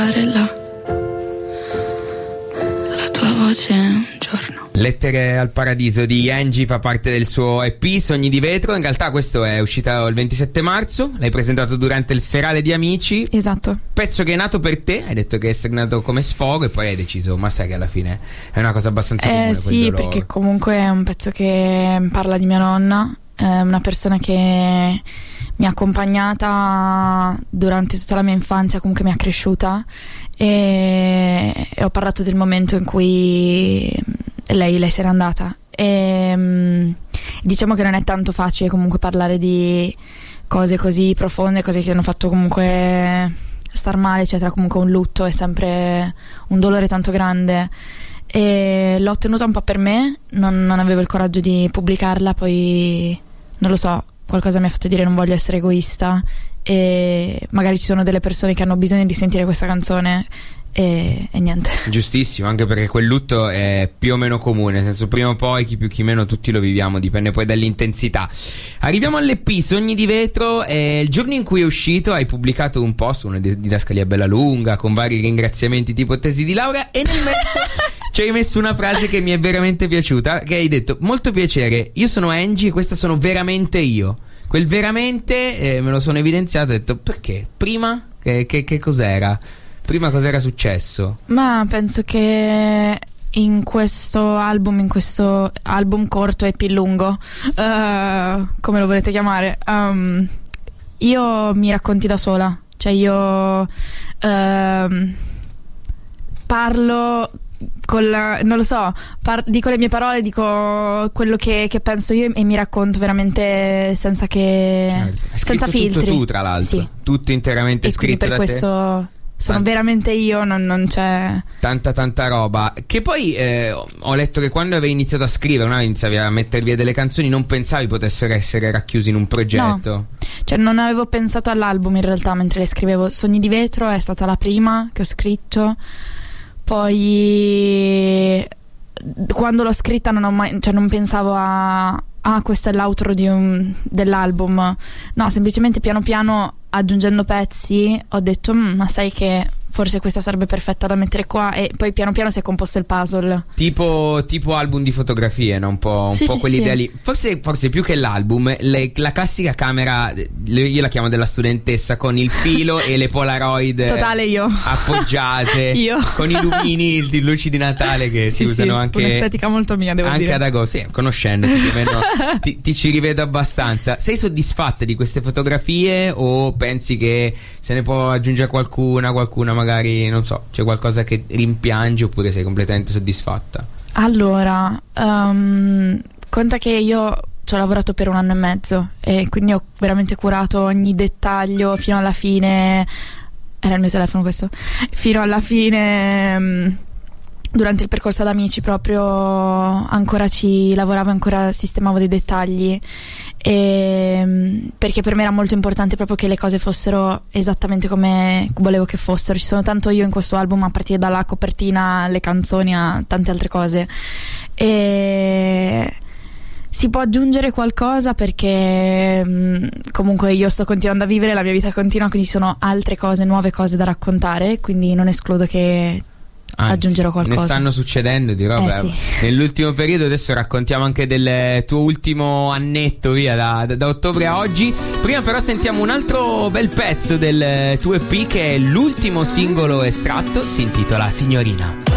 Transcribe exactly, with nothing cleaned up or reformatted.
La, la tua voce un giorno. Lettere al paradiso di Angie fa parte del suo E P Sogni di vetro. In realtà questo è uscito il ventisette marzo. L'hai presentato durante il serale di Amici. Esatto. Pezzo che è nato per te. Hai detto che è nato come sfogo e poi hai deciso, ma sai che alla fine è una cosa abbastanza comune. Eh sì, perché comunque è un pezzo che parla di mia nonna, è una persona che mi ha accompagnata durante tutta la mia infanzia, comunque mi ha cresciuta, e, e ho parlato del momento in cui lei, lei se n'è andata. E um, diciamo che non è tanto facile comunque parlare di cose così profonde, cose che ti hanno fatto comunque star male, eccetera. Comunque un lutto è sempre un dolore tanto grande, e l'ho tenuta un po' per me, non, non avevo il coraggio di pubblicarla, poi non lo so, qualcosa mi ha fatto dire non voglio essere egoista, e magari ci sono delle persone che hanno bisogno di sentire questa canzone, e, e niente. Giustissimo, anche perché quel lutto è più o meno comune, nel senso prima o poi, chi più chi meno, tutti lo viviamo, dipende poi dall'intensità. Arriviamo all'E P Sogni di vetro, e il giorno in cui è uscito hai pubblicato un post, una didascalia bella lunga con vari ringraziamenti tipo tesi di laurea, e nel mezzo ci hai messo una frase che mi è veramente piaciuta, che hai detto: molto piacere, io sono Angie e questa sono veramente io. Quel veramente eh, me lo sono evidenziato e ho detto: perché? Prima? Che, che, che cos'era? Prima cos'era successo? Ma penso che in questo album, in questo album corto e più lungo, uh, come lo volete chiamare, um, io mi racconti da sola. Cioè io uh, parlo con la, non lo so, par- dico le mie parole, dico quello che, che penso io, e mi racconto veramente senza che certo. senza filtri. Tutto tu, tra l'altro, sì. Tutto interamente e scritto per da questo te. Sono Tanta, veramente io, non, non c'è tanta tanta roba. Che poi eh, ho letto che quando avevi iniziato a scrivere, no? Iniziavi a mettere via delle canzoni, non pensavi potessero essere racchiusi in un progetto? No, cioè non avevo pensato all'album in realtà mentre le scrivevo. Sogni di vetro è stata la prima che ho scritto. Poi quando l'ho scritta non ho mai, cioè non pensavo a ah, questo è l'outro di un, dell'album. No, semplicemente piano piano, aggiungendo pezzi, ho detto ma sai che forse questa sarebbe perfetta da mettere qua, e poi piano piano si è composto il puzzle. Tipo, tipo album di fotografie, no? Un po', un sì, po' sì, quell'idea sì. lì. Forse, forse più che l'album, le, la classica camera, io la chiamo della studentessa, con il filo e le Polaroid totale io appoggiate io. con i lumini di luci di Natale che sì, si usano sì, anche un'estetica molto mia, devo anche dire. ad agosto. Sì, conoscendoti più o meno ti, ti ci rivedo abbastanza. Sei soddisfatta di queste fotografie o pensi che se ne può aggiungere qualcuna, qualcuna magari, non so, c'è qualcosa che rimpiangi, oppure sei completamente soddisfatta? Allora, um, conta che io ci ho lavorato per un anno e mezzo, e quindi ho veramente curato ogni dettaglio fino alla fine. Era il mio telefono questo. Fino alla fine, um, durante il percorso ad Amici proprio ancora ci lavoravo, ancora sistemavo dei dettagli, e, perché per me era molto importante proprio che le cose fossero esattamente come volevo che fossero. Ci sono tanto io in questo album, a partire dalla copertina, alle canzoni, a tante altre cose, e si può aggiungere qualcosa perché mh, comunque io sto continuando a vivere, la mia vita continua, quindi ci sono altre cose, nuove cose da raccontare, quindi non escludo che Anzi, aggiungerò qualcosa. Ne stanno succedendo di roba eh, sì. nell'ultimo periodo. Adesso raccontiamo anche del tuo ultimo annetto via da, da, da ottobre a oggi. Prima però sentiamo un altro bel pezzo del tuo E P, che è l'ultimo singolo estratto, si intitola Signorina.